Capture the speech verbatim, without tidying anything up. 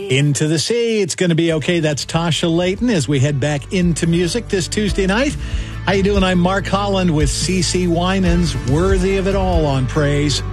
Into the Sea, It's Gonna Be Okay. That's Tasha Layton as we head back into music this Tuesday night. How you doing? I'm Mark Holland with C C Winans, Worthy of It All on Praise.